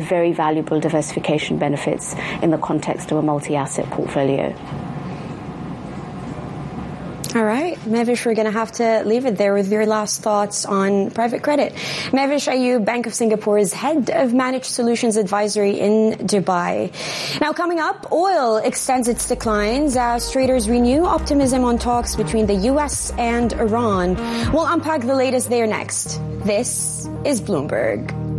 very valuable diversification benefits in the context of a multi-asset portfolio. All right, Mehvish, we're going to have to leave it there with your last thoughts on private credit. Mehvish Ayub, Bank of Singapore's head of Managed Solutions Advisory in Dubai. Now, coming up, oil extends its declines as traders renew optimism on talks between the U.S. and Iran. We'll unpack the latest there next. This is Bloomberg.